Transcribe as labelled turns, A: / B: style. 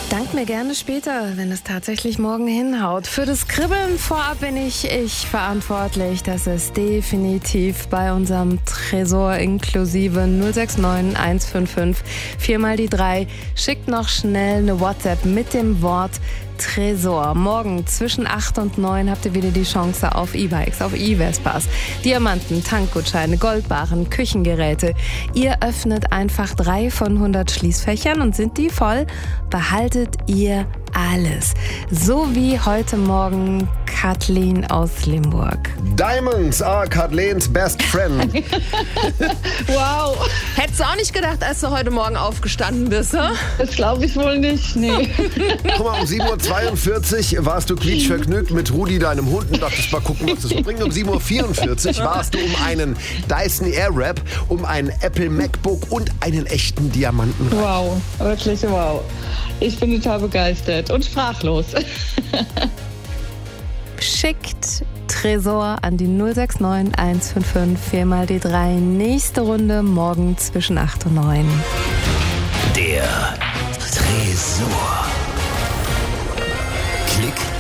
A: Dank mir gerne später, wenn es tatsächlich morgen hinhaut. Für das Kribbeln vorab bin ich verantwortlich. Das ist definitiv bei unserem Tresor inklusive 069 155 4 mal die 3. Schickt noch schnell eine WhatsApp mit dem Wort Tresor. Morgen zwischen 8 und 9 habt ihr wieder die Chance auf E-Bikes, auf E-Vespas, Diamanten, Tankgutscheine, Goldbarren, Küchengeräte. Ihr öffnet einfach 3 von 100 Schließfächern und sind die voll, behaltet ihr alles. So wie heute Morgen Kathleen aus Limburg.
B: Diamonds are Kathleen's best friend.
C: Wow,
A: Hättest du auch nicht gedacht, als du heute Morgen aufgestanden bist, ne?
C: das glaube ich wohl nicht. Nee.
B: Guck mal, um 7.42 Uhr warst du quietschvergnügt mit Rudi, deinem Hund, und dachtest, mal gucken, was das so bringt. Um 7.44 Uhr warst du um einen Dyson Airwrap, um einen Apple MacBook und einen echten Diamanten.
C: Wow, wirklich wow. Ich bin total begeistert und sprachlos.
A: Schickt Tresor an die 069 155 4 mal die 3. Nächste Runde morgen zwischen 8 und 9.
D: Der Tresor. Klick